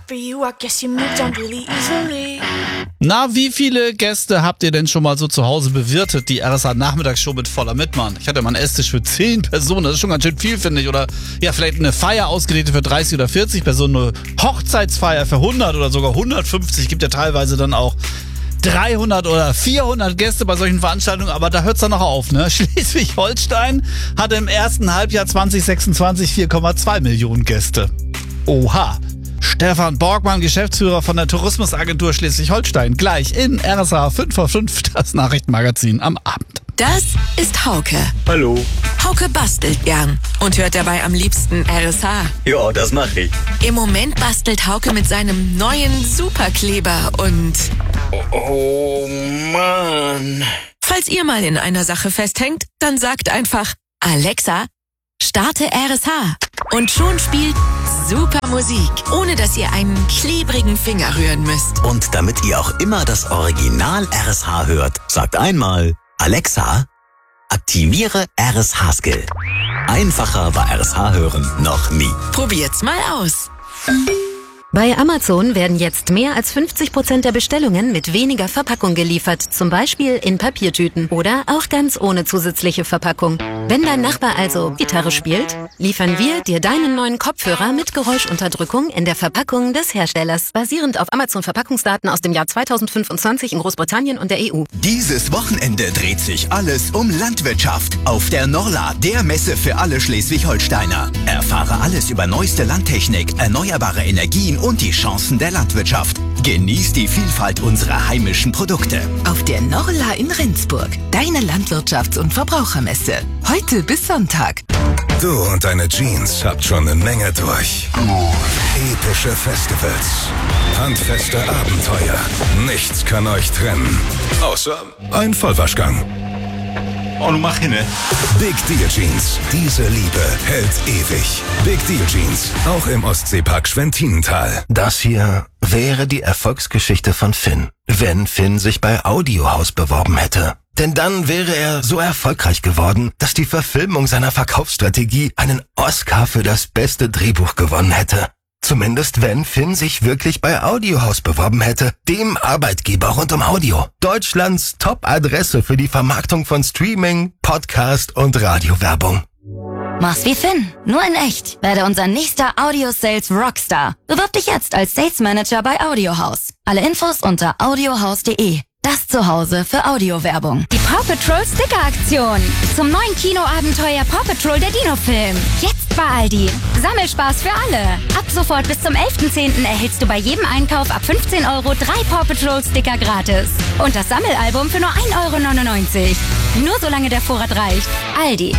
Na, wie viele Gäste habt ihr denn schon mal so zu Hause bewirtet? Die RSA-Nachmittagsshow mit voller Mitmann. Ich hatte mal einen Esstisch für 10 Personen. Das ist schon ganz schön viel, finde ich. Oder ja, vielleicht eine Feier ausgerichtet für 30 oder 40 Personen. Eine Hochzeitsfeier für 100 oder sogar 150. Gibt ja teilweise dann auch 300 oder 400 Gäste bei solchen Veranstaltungen, aber da hört's dann noch auf, ne? Schleswig-Holstein hatte im ersten Halbjahr 2026 4,2 Millionen Gäste. Oha. Stefan Borgmann, Geschäftsführer von der Tourismusagentur Schleswig-Holstein. Gleich in RSA 5 vor 5, das Nachrichtenmagazin am Abend. Das ist Hauke. Hallo. Hauke bastelt gern und hört dabei am liebsten RSH. Ja, das mache ich. Im Moment bastelt Hauke mit seinem neuen Superkleber und... Oh Mann. Falls ihr mal in einer Sache festhängt, dann sagt einfach, Alexa, starte RSH. Und schon spielt super Musik, ohne dass ihr einen klebrigen Finger rühren müsst. Und damit ihr auch immer das Original RSH hört, sagt einmal, Alexa, aktiviere RSH-Skill. Einfacher war RSH hören noch nie. Probiert's mal aus. Bei Amazon werden jetzt mehr als 50% der Bestellungen mit weniger Verpackung geliefert, zum Beispiel in Papiertüten oder auch ganz ohne zusätzliche Verpackung. Wenn dein Nachbar also Gitarre spielt, liefern wir dir deinen neuen Kopfhörer mit Geräuschunterdrückung in der Verpackung des Herstellers, basierend auf Amazon-Verpackungsdaten aus dem Jahr 2025 in Großbritannien und der EU. Dieses Wochenende dreht sich alles um Landwirtschaft auf der Norla, der Messe für alle Schleswig-Holsteiner. Erfahre alles über neueste Landtechnik, erneuerbare Energien und die Chancen der Landwirtschaft. Genieß die Vielfalt unserer heimischen Produkte. Auf der Norla in Rendsburg, deine Landwirtschafts- und Verbrauchermesse. Heute bis Sonntag. Du und deine Jeans habt schon eine Menge durch. Epische Festivals, handfeste Abenteuer. Nichts kann euch trennen. Außer ein Vollwaschgang. Oh, du mach hin, ne? Big Deal Jeans. Diese Liebe hält ewig. Big Deal Jeans. Auch im Ostseepark Schwentinental. Das hier wäre die Erfolgsgeschichte von Finn, wenn Finn sich bei Audiohaus beworben hätte. Denn dann wäre er so erfolgreich geworden, dass die Verfilmung seiner Verkaufsstrategie einen Oscar für das beste Drehbuch gewonnen hätte. Zumindest wenn Finn sich wirklich bei Audiohaus beworben hätte, dem Arbeitgeber rund um Audio. Deutschlands Top-Adresse für die Vermarktung von Streaming, Podcast und Radiowerbung. Mach's wie Finn, nur in echt. Werde unser nächster Audio-Sales Rockstar. Bewirb dich jetzt als Sales Manager bei Audiohaus. Alle Infos unter audiohaus.de. Das Zuhause für Audiowerbung. Die Paw Patrol Sticker-Aktion. Zum neuen Kinoabenteuer Paw Patrol der Dino-Film. Jetzt bei Aldi. Sammelspaß für alle. Ab sofort bis zum 11.10. erhältst du bei jedem Einkauf ab 15 € 3 Paw Patrol Sticker gratis. Und das Sammelalbum für nur 1,99 €. Nur solange der Vorrat reicht. Aldi.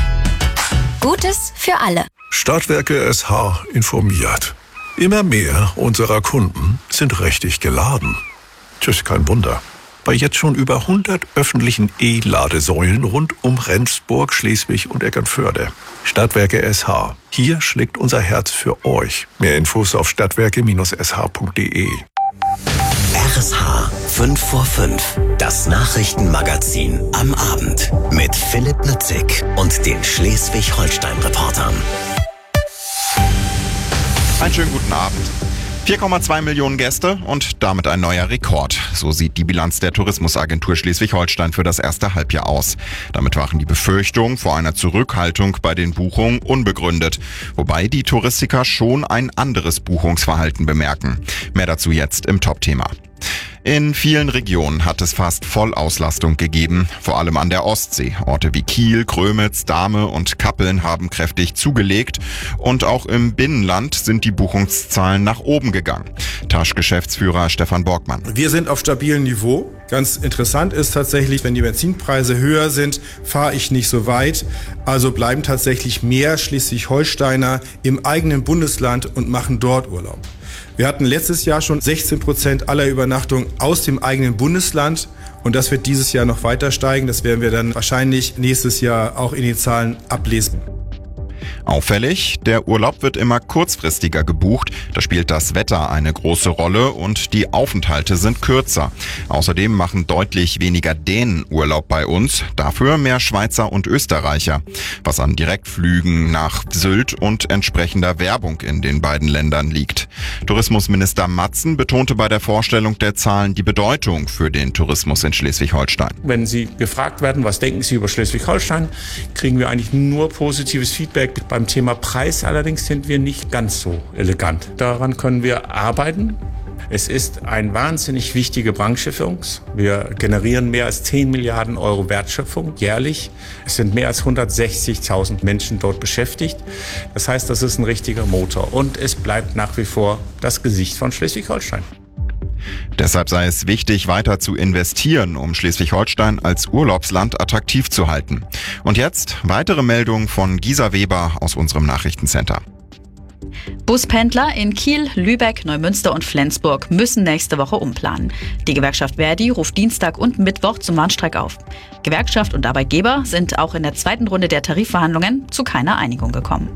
Gutes für alle. Stadtwerke SH informiert. Immer mehr unserer Kunden sind richtig geladen. Tschüss, kein Wunder. Bei jetzt schon über 100 öffentlichen E-Ladesäulen rund um Rendsburg, Schleswig und Eckernförde. Stadtwerke SH. Hier schlägt unser Herz für euch. Mehr Infos auf stadtwerke-sh.de. RSH 5 vor 5. Das Nachrichtenmagazin am Abend. Mit Philipp Nützig und den Schleswig-Holstein-Reportern. Einen schönen guten Abend. 4,2 Millionen Gäste und damit ein neuer Rekord. So sieht die Bilanz der Tourismusagentur Schleswig-Holstein für das erste Halbjahr aus. Damit waren die Befürchtungen vor einer Zurückhaltung bei den Buchungen unbegründet. Wobei die Touristiker schon ein anderes Buchungsverhalten bemerken. Mehr dazu jetzt im Top-Thema. In vielen Regionen hat es fast Vollauslastung gegeben, vor allem an der Ostsee. Orte wie Kiel, Grömitz, Dahme und Kappeln haben kräftig zugelegt und auch im Binnenland sind die Buchungszahlen nach oben gegangen. TASCH-Geschäftsführer Stefan Borgmann. Wir sind auf stabilem Niveau. Ganz interessant ist tatsächlich, wenn die Benzinpreise höher sind, fahre ich nicht so weit. Also bleiben tatsächlich mehr Schleswig-Holsteiner im eigenen Bundesland und machen dort Urlaub. Wir hatten letztes Jahr schon 16% aller Übernachtungen aus dem eigenen Bundesland und das wird dieses Jahr noch weiter steigen. Das werden wir dann wahrscheinlich nächstes Jahr auch in den Zahlen ablesen. Auffällig, der Urlaub wird immer kurzfristiger gebucht, da spielt das Wetter eine große Rolle und die Aufenthalte sind kürzer. Außerdem machen deutlich weniger Dänen Urlaub bei uns, dafür mehr Schweizer und Österreicher, was an Direktflügen nach Sylt und entsprechender Werbung in den beiden Ländern liegt. Tourismusminister Matzen betonte bei der Vorstellung der Zahlen die Bedeutung für den Tourismus in Schleswig-Holstein. Wenn Sie gefragt werden, was denken Sie über Schleswig-Holstein, kriegen wir eigentlich nur positives Feedback. Beim Thema Preis allerdings sind wir nicht ganz so elegant. Daran können wir arbeiten. Es ist eine wahnsinnig wichtige Branche für uns. Wir generieren mehr als 10 Milliarden Euro Wertschöpfung jährlich. Es sind mehr als 160.000 Menschen dort beschäftigt. Das heißt, das ist ein richtiger Motor. Und es bleibt nach wie vor das Gesicht von Schleswig-Holstein. Deshalb sei es wichtig, weiter zu investieren, um Schleswig-Holstein als Urlaubsland attraktiv zu halten. Und jetzt weitere Meldungen von Gisa Weber aus unserem Nachrichtencenter. Buspendler in Kiel, Lübeck, Neumünster und Flensburg müssen nächste Woche umplanen. Die Gewerkschaft Verdi ruft Dienstag und Mittwoch zum Warnstreik auf. Gewerkschaft und Arbeitgeber sind auch in der zweiten Runde der Tarifverhandlungen zu keiner Einigung gekommen.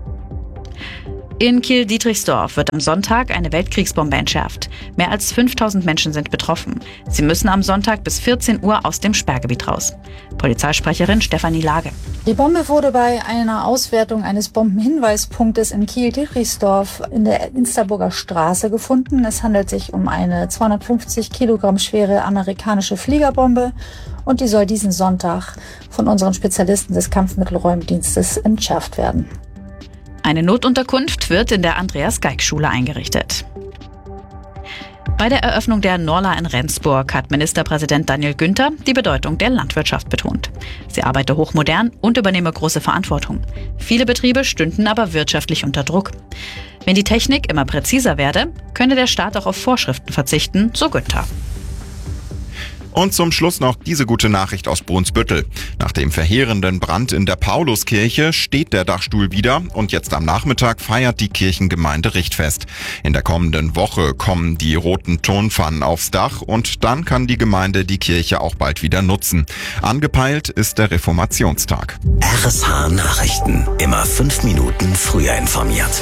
In Kiel-Dietrichsdorf wird am Sonntag eine Weltkriegsbombe entschärft. Mehr als 5000 Menschen sind betroffen. Sie müssen am Sonntag bis 14 Uhr aus dem Sperrgebiet raus. Polizeisprecherin Stefanie Lage. Die Bombe wurde bei einer Auswertung eines Bombenhinweispunktes in Kiel-Dietrichsdorf in der Insterburger Straße gefunden. Es handelt sich um eine 250 Kilogramm schwere amerikanische Fliegerbombe und die soll diesen Sonntag von unseren Spezialisten des Kampfmittelräumdienstes entschärft werden. Eine Notunterkunft wird in der Andreas-Geig-Schule eingerichtet. Bei der Eröffnung der Norla in Rendsburg hat Ministerpräsident Daniel Günther die Bedeutung der Landwirtschaft betont. Sie arbeite hochmodern und übernehme große Verantwortung. Viele Betriebe stünden aber wirtschaftlich unter Druck. Wenn die Technik immer präziser werde, könne der Staat auch auf Vorschriften verzichten, so Günther. Und zum Schluss noch diese gute Nachricht aus Brunsbüttel. Nach dem verheerenden Brand in der Pauluskirche steht der Dachstuhl wieder und jetzt am Nachmittag feiert die Kirchengemeinde Richtfest. In der kommenden Woche kommen die roten Tonpfannen aufs Dach und dann kann die Gemeinde die Kirche auch bald wieder nutzen. Angepeilt ist der Reformationstag. RSH Nachrichten. Immer 5 Minuten früher informiert.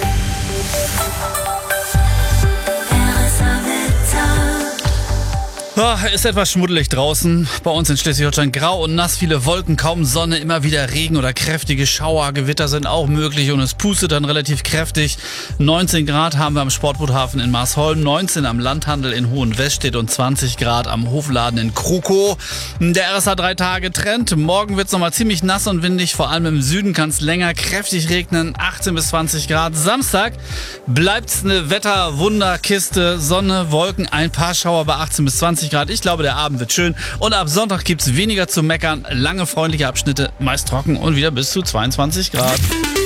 Ist etwas schmuddelig draußen. Bei uns in Schleswig-Holstein grau und nass, viele Wolken, kaum Sonne, immer wieder Regen oder kräftige Schauer. Gewitter sind auch möglich und es pustet dann relativ kräftig. 19 Grad haben wir am Sportboothafen in Marsholm, 19 am Landhandel in Hohenwestedt und 20 Grad am Hofladen in Krokow. Der RSH 3 Tage Trend. Morgen wird es nochmal ziemlich nass und windig, vor allem im Süden kann es länger kräftig regnen, 18 bis 20 Grad. Samstag bleibt's eine Wetterwunderkiste, Sonne, Wolken, ein paar Schauer bei 18 bis 20 Grad. Ich glaube, der Abend wird schön. Und ab Sonntag gibt's weniger zu meckern. Lange freundliche Abschnitte, meist trocken und wieder bis zu 22 Grad.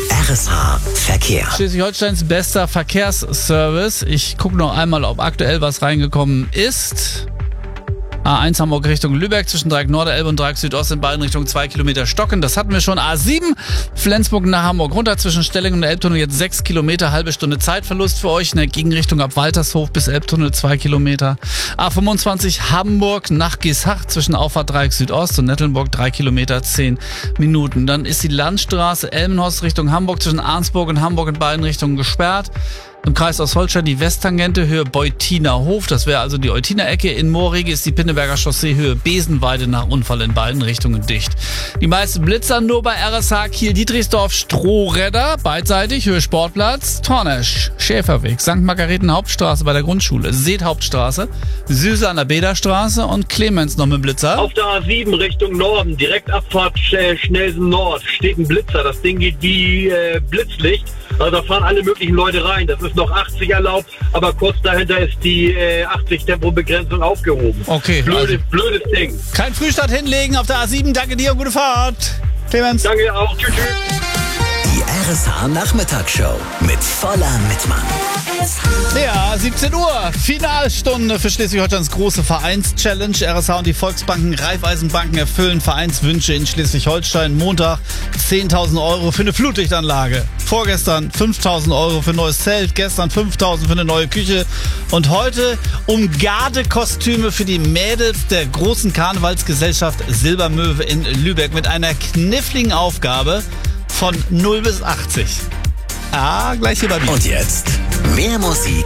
RSH Verkehr. Schleswig-Holsteins bester Verkehrsservice. Ich gucke noch einmal, ob aktuell was reingekommen ist. A1 Hamburg Richtung Lübeck zwischen Dreieck Norderelbe und Dreieck Südost in beiden Richtungen 2 Kilometer stocken. Das hatten wir schon. A7 Flensburg nach Hamburg runter zwischen Stellingen und Elbtunnel jetzt 6 Kilometer, halbe Stunde Zeitverlust für euch. In der Gegenrichtung ab Waltershof bis Elbtunnel 2 Kilometer. A25 Hamburg nach Gieshach zwischen Auffahrt Dreieck Südost und Nettelnburg 3 Kilometer 10 Minuten. Dann ist die Landstraße Elmenhorst Richtung Hamburg zwischen Arnsburg und Hamburg in beiden Richtungen gesperrt. Im Kreis Ostholstein die Westtangente Höhe Beutiner Hof, das wäre also die Eutiner Ecke. In Moorrege ist die Pinneberger Chaussee Höhe Besenweide nach Unfall in beiden Richtungen dicht. Die meisten Blitzer nur bei RSH Kiel-Dietrichsdorf Strohredder, beidseitig Höhe Sportplatz, Tornesch, Schäferweg, St. Margareten Hauptstraße bei der Grundschule, Seet Hauptstraße, Süße an der Bederstraße und Clemens noch mit Blitzer. Auf der A7 Richtung Norden, direkt Abfahrt Schnelsen Nord, steht ein Blitzer, das Ding geht wie Blitzlicht. Also da fahren alle möglichen Leute rein. Das ist noch 80 erlaubt, aber kurz dahinter ist die 80 Tempobegrenzung aufgehoben. Okay. Blödes Ding. Kein Frühstart hinlegen auf der A7. Danke dir und gute Fahrt. Clemens. Danke auch. Tschüss. Die RSH Nachmittagsshow mit voller Mitmann. Ja, 17 Uhr, Finalstunde für Schleswig-Holsteins große Vereins-Challenge. RSH und die Volksbanken, Raiffeisenbanken erfüllen Vereinswünsche in Schleswig-Holstein. Montag 10.000 Euro für eine Flutlichtanlage. Vorgestern 5.000 Euro für ein neues Zelt, gestern 5.000 für eine neue Küche. Und heute Gardekostüme für die Mädels der großen Karnevalsgesellschaft Silbermöwe in Lübeck mit einer kniffligen Aufgabe. von 0 bis 80. Ah, gleich hier bei mir. Und jetzt mehr Musik